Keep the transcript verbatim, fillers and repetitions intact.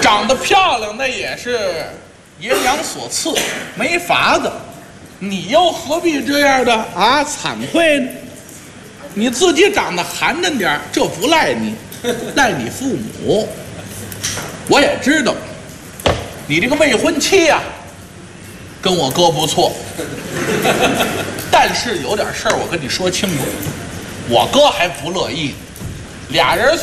长得漂亮那也是爷娘所赐，没法子。你又何必这样的啊？惭愧呢？你自己长得寒碜点，这不赖你，赖你父母。我也知道，你这个未婚妻呀、啊，跟我哥不错，但是有点事儿，我跟你说清楚，我哥还不乐意。俩人